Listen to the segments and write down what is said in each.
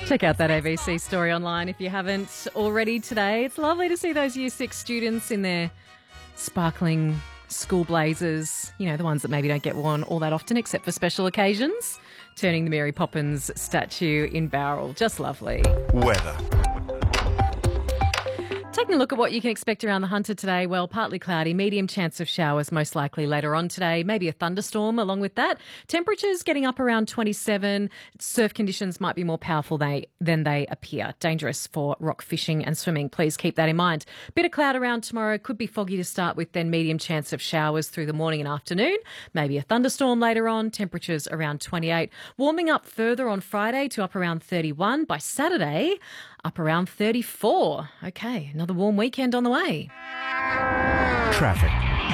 Check out that ABC story online if you haven't already today. It's lovely to see those Year 6 students in their sparkling school blazers, you know, the ones that maybe don't get worn all that often except for special occasions, turning the Mary Poppins statue in Bowral. Just lovely. Weather. Taking a look at what you can expect around the Hunter today. Well, partly cloudy, medium chance of showers most likely later on today. Maybe a thunderstorm along with that. Temperatures getting up around 27. Surf conditions might be more powerful than they appear. Dangerous for rock fishing and swimming. Please keep that in mind. Bit of cloud around tomorrow. Could be foggy to start with, then medium chance of showers through the morning and afternoon. Maybe a thunderstorm later on. Temperatures around 28. Warming up further on Friday to up around 31. By Saturday, up around 34. Okay, another warm weekend on the way. Traffic.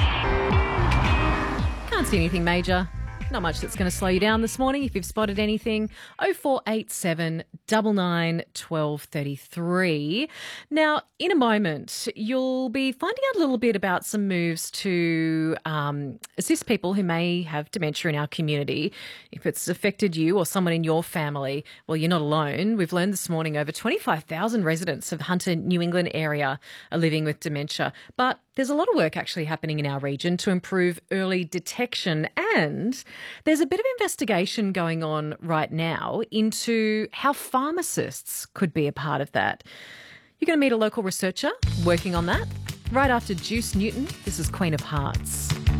Can't see anything major. Not much that's going to slow you down this morning. If you've spotted anything, 0487 99 12 33. Now, in a moment, you'll be finding out a little bit about some moves to assist people who may have dementia in our community. If it's affected you or someone in your family, well, you're not alone. We've learned this morning over 25,000 residents of the Hunter, New England area are living with dementia. But there's a lot of work actually happening in our region to improve early detection, and there's a bit of investigation going on right now into how pharmacists could be a part of that. You're going to meet a local researcher working on that right after Juice Newton. This is Queen of Hearts.